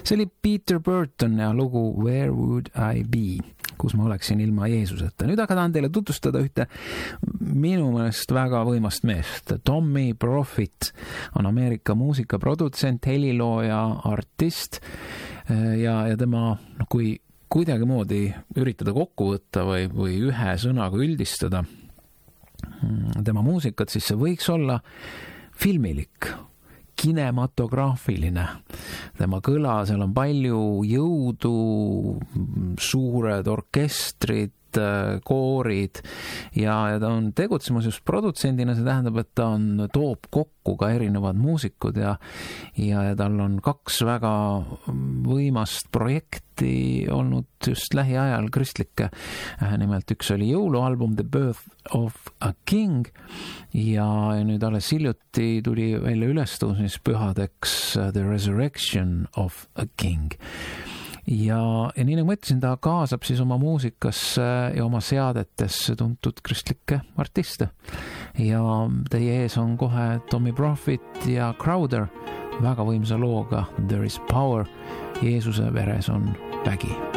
See oli Peter Burton ja lugu Where Would I Be, kus ma oleksin ilma Jeesuseta. Nüüd aga tahan teile tutvustada ühte minu meelest väga võimast meest. Tommy Profit on Ameerika muusikaprodutsent, helilooja, artist ja tema, kui kuidagi moodi üritada kokku võtta või ühe sõnaga üldistada tema muusikat, siis see võiks olla filmilik, kinematograafiline. Tema kõla, seal on palju jõudu, suured orkestrid, koorid ja ta on tegutsemas just produtsendina, see tähendab, et ta toob kokku ka erinevad muusikud ja tal on 2 väga võimast projekti olnud just lähiajal kristlikke. Nimelt üks oli jõulualbum The Birth of a King ja nüüd alles hiljuti tuli välja ülestõusmispühadeks The Resurrection of a King. Ja nii nagu ma ütlesin, ta kaasab siis oma muusikasse ja oma seadetesse tuntud kristlikke artiste. Ja teie ees on kohe Tommy Profit ja Crowder väga võimsa looga There is Power, Jeesuse veres on vägi.